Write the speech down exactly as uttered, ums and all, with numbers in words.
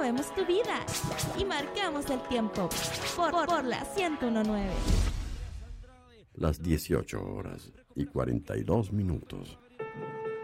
movemos tu vida y marcamos el tiempo por, por, por la ciento uno punto nueve. Las dieciocho horas y cuarenta y dos minutos.